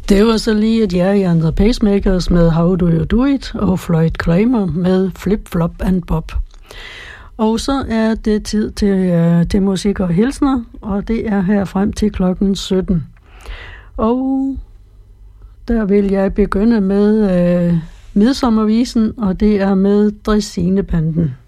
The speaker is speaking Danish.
Det var så lige et jer i andre Pacemakers med How Do You Do It og Floyd Kramer med Flip Flop and Bob. Og så er det tid til musik og hilsner, og det er her frem til klokken 17. Og der vil jeg begynde med Midsommervisen, og det er med Dræsinebanden.